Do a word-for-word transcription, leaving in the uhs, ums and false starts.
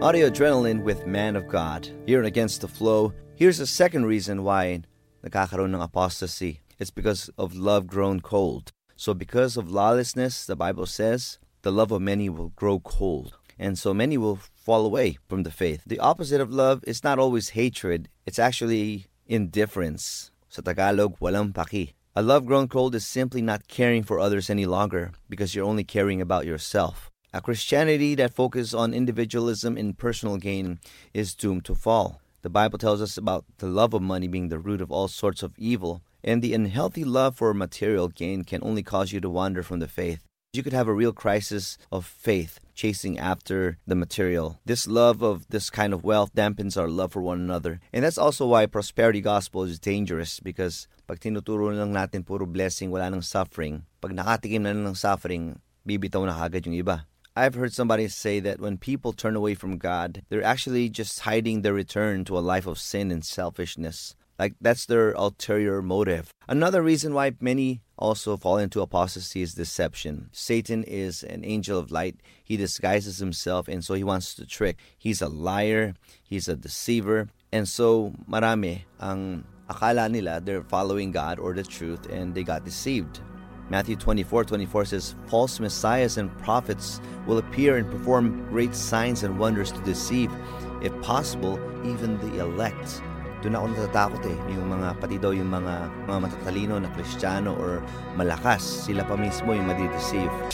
Audio Adrenaline with Man of God. Here in Against the Flow, here's the second reason why nakakaroon ng apostasy. It's because of love grown cold. So because of lawlessness, the Bible says, the love of many will grow cold. And so many will fall away from the faith. The opposite of love is not always hatred. It's actually indifference. Sa Tagalog, walang paki. A love grown cold is simply not caring for others any longer because you're only caring about yourself. A Christianity that focuses on individualism and personal gain is doomed to fall. The Bible tells us about the love of money being the root of all sorts of evil, and the unhealthy love for material gain can only cause you to wander from the faith. You could have a real crisis of faith chasing after the material. This love of this kind of wealth dampens our love for one another. And that's also why prosperity gospel is dangerous, because pag tinuturo lang natin puro blessing, wala nang suffering. Pag nakatikim na ng suffering, bibitaw na kagad yung iba. I've heard somebody say that when people turn away from God, they're actually just hiding their return to a life of sin and selfishness. Like, that's their ulterior motive. Another reason why many also fall into apostasy is deception. Satan is an angel of light. He disguises himself, and so he wants to trick. He's a liar. He's a deceiver. And so, marami ang akala nila they're following God or the truth, and they got deceived. Matthew twenty-four twenty-four says, false messiahs and prophets will appear and perform great signs and wonders to deceive, if possible, even the elect. Doon ako natatakot eh. Yung mga, pati daw yung mga, mga matatalino na Kristiyano or malakas, sila pa mismo yung madideceive.